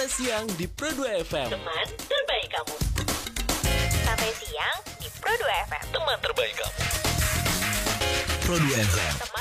sampai siang di Pro2 FM. Teman terbaik kamu. Sampai siang di Pro2 FM. Teman terbaik kamu. Pro2 FM.